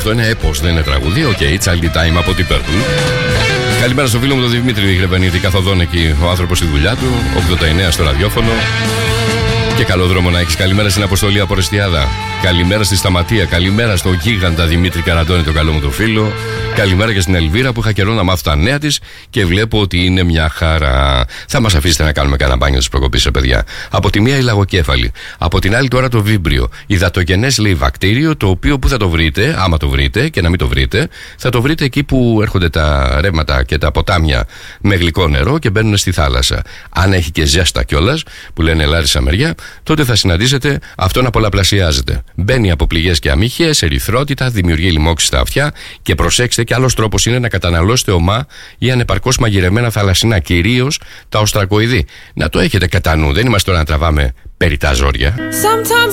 αυτό είναι έπος, δεν είναι τραγούδι. Οκ, Child Time από την Purple. Καλημέρα στο φίλο μου τον Δημήτρη Γρεβενίτη, καθοδόν εκεί ο άνθρωπος στη δουλειά του, 89 στο ραδιόφωνο. Και καλό δρόμο να έχεις. Καλημέρα στην Αποστολή από Ρεστιάδα. Καλημέρα στη Σταματία. Καλημέρα στον γίγαντα Δημήτρη Καραντώνη, τον καλό μου το φίλο. Καλημέρα και στην Ελβίρα που είχα καιρό να μάθω τα νέα της και βλέπω ότι είναι μια χαρά. Θα μας αφήσετε να κάνουμε κανένα μπάνιο της προκοπής, παιδιά. Από τη μία η λαγοκέφαλη. Από την άλλη τώρα το βίμπριο. Υδατογενές λέει βακτήριο, το οποίο που θα το βρείτε, άμα το βρείτε και να μην το βρείτε, θα το βρείτε εκεί που έρχονται τα ρεύματα και τα ποτάμια με γλυκό νερό και μπαίνουν στη θάλασσα. Αν έχει και ζέστα κιόλας, που λένε Λάρισα μεριά, τότε θα συναντήσετε αυτό να πολλαπλασιάζεται. Μπαίνει από πληγές και αμύχειες, ερυθρότητα, δημιουργεί λοιμώξεις στα αυτιά και προσέξτε, και άλλος τρόπος είναι να καταναλώσετε ομά ή ανεπαρκώς μαγειρεμένα θαλασσινά, κυρίως τα οστρακοειδή. Να το έχετε κατά νου, δεν είμαστε τώρα να τραβάμε περιτά ζόρια.